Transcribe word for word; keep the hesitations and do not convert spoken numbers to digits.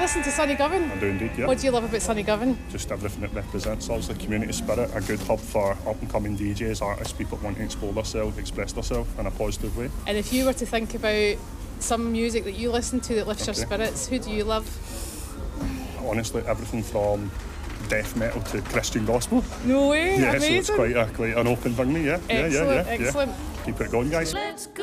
listen to Sunny Govan? I do indeed, yeah. What do you love about Sunny Govan? Just everything it represents. Obviously, community spirit, a good hub for up-and-coming D Js, artists, people wanting to explore themselves, express themselves in a positive way. And if you were to think about some music that you listen to that lifts Okay. your spirits, who do you love? Honestly, everything from death metal to Christian gospel. No way, Yeah, amazing. so it's quite, a, quite an open thing, yeah. Excellent, yeah, yeah, yeah, excellent. Yeah. Keep it going, guys. Let's go.